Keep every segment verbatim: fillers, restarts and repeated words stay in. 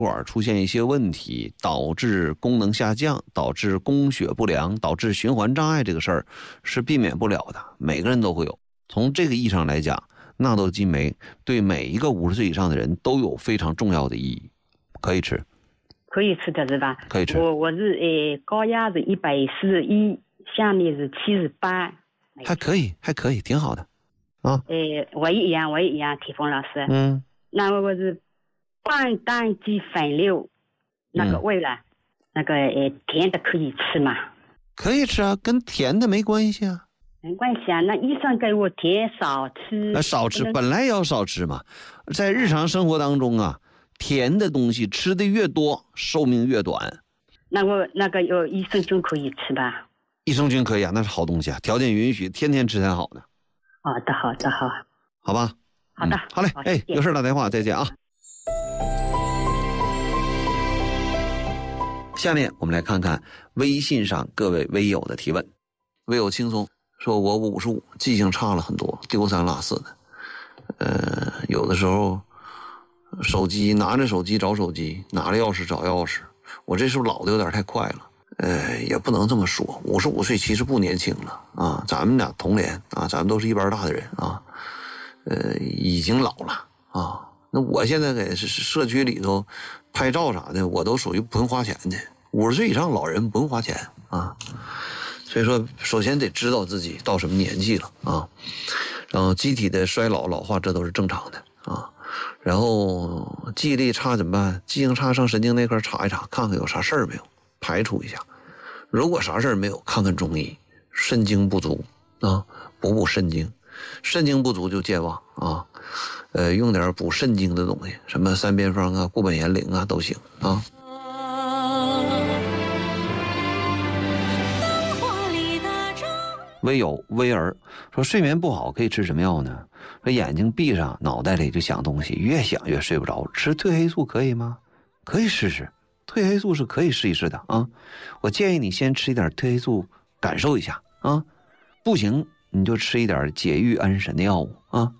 管出现一些问题，导致功能下降，导致供血不良，导致循环障碍，这个事儿是避免不了的，每个人都会有。从这个意义上来讲，纳豆激酶对每一个五十岁以上的人都有非常重要的意义，可以吃。 可以吃的是吧？ 可以吃。 我我是呃高压是一百四十一，下面是七十八。 还可以，还可以，挺好的。啊。 呃，我也一样，我也一样，铁峰老师。 嗯。 那我是半氮基粉瘤，那个胃了，嗯、那个呃甜的可以吃吗？ 可以吃啊，跟甜的没关系啊。 没关系啊，那医生给我甜少吃。 呃，少吃，本来要少吃嘛。在日常生活当中啊，甜的东西吃的越多，寿命越短。 那我那个有益生菌可以吃吧？ 益生菌可以啊，那是好东西啊，条件允许，天天吃才好呢。 好的，好的，好。 好吧。 好的， 嗯、好嘞，好哎，有事打电话，再见啊。下面我们来看看微信上各位微友的提问。微友轻松说，我五十五，记性差了很多，丢三落四的。呃，有的时候手机拿着手机找手机，拿着钥匙找钥匙，我这时候老的有点太快了。呃，也不能这么说，五十五岁其实不年轻了啊，咱们俩同龄啊，咱们都是一般大的人啊，呃，已经老了啊。那我现在在社区里头拍照啥的，我都属于不用花钱的。五十岁以上老人不用花钱啊，所以说首先得知道自己到什么年纪了啊，然后机体的衰老老化这都是正常的啊。然后记忆力差怎么办？记性差上神经内科查一查，看看有啥事儿没有，排除一下。如果啥事儿没有，看看中医，肾精不足啊，补补肾精。肾精不足就健忘啊，呃，用点补肾精的东西，什么三边方啊、固本延龄啊都行啊。微友威儿说，睡眠不好可以吃什么药呢？说眼睛闭上，脑袋里就想东西，越想越睡不着，吃褪黑素可以吗？可以试试，褪黑素是可以试一试的啊。我建议你先吃一点褪黑素，感受一下啊。不行你就吃一点解郁安神的药物啊。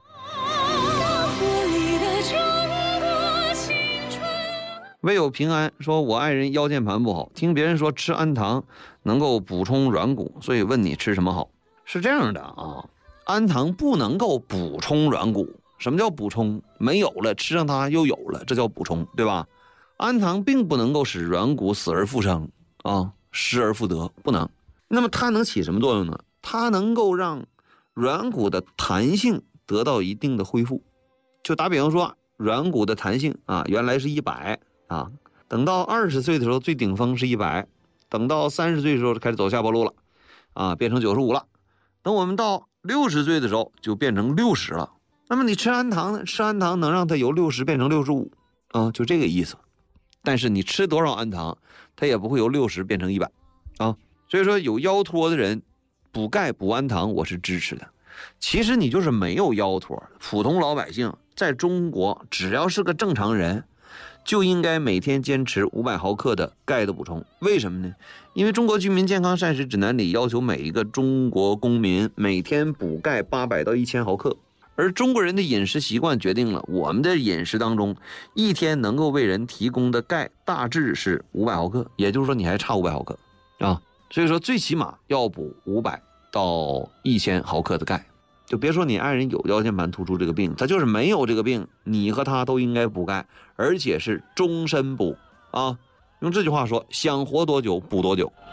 唯有平安说，我爱人腰间盘不好，听别人说吃安糖能够补充软骨，所以问你吃什么好。是这样的啊，安糖不能够补充软骨。什么叫补充？没有了吃上它又有了，这叫补充，对吧？安糖并不能够使软骨死而复生啊，失而复得，不能。那么它能起什么作用呢？它能够让软骨的弹性得到一定的恢复。就打比方说，软骨的弹性啊，原来是一百啊，等到二十岁的时候最顶峰是一百，等到三十岁的时候开始走下坡路了啊，变成九十五了。等我们到六十岁的时候就变成六十了。那么你吃安糖呢？吃安糖能让它由六十变成六十五啊，就这个意思。但是你吃多少安糖，它也不会由六十变成一百啊。所以说有腰托的人补钙补安糖我是支持的。其实你就是没有腰托，普通老百姓在中国只要是个正常人，就应该每天坚持五百毫克的钙的补充。为什么呢？因为中国居民健康膳食指南里要求每一个中国公民每天补钙八百到一千毫克。而中国人的饮食习惯决定了我们的饮食当中一天能够为人提供的钙大致是五百毫克，也就是说你还差五百毫克啊。所以说最起码要补五百到一千毫克的钙。就别说你爱人有腰间盘突出这个病，他就是没有这个病，你和他都应该补钙，而且是终身补啊。用这句话说，想活多久补多久。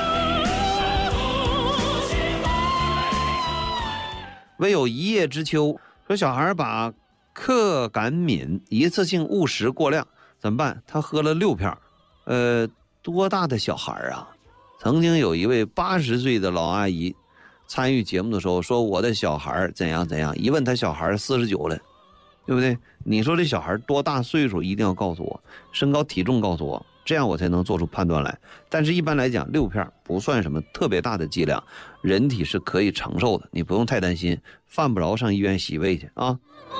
唯有一叶知秋说，小孩把克甘敏一次性误食过量怎么办？他喝了六片。呃，多大的小孩啊？曾经有一位八十岁的老阿姨参与节目的时候说，我的小孩怎样怎样，一问他小孩四十九了，对不对？你说这小孩多大岁数一定要告诉我，身高体重告诉我，这样我才能做出判断来。但是一般来讲六片不算什么特别大的剂量，人体是可以承受的，你不用太担心，犯不着上医院洗胃去啊。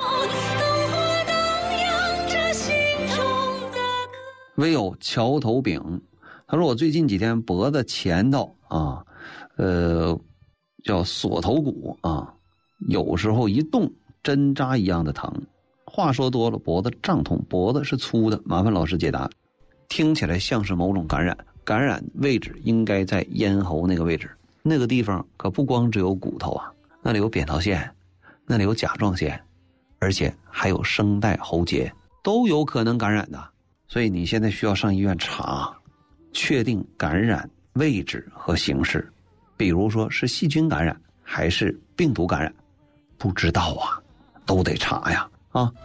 唯有桥头饼他说，我最近几天脖子前头啊呃叫锁头骨啊，有时候一动针扎一样的疼， 话说多了，脖子胀痛，脖子是粗的，麻烦老师解答。听起来像是某种感染，感染位置应该在咽喉那个位置，那个地方可不光只有骨头啊，那里有扁桃腺，那里有甲状腺，而且还有声带喉结，都有可能感染的。所以你现在需要上医院查，确定感染位置和形式，比如说是细菌感染还是病毒感染，不知道啊，都得查呀啊。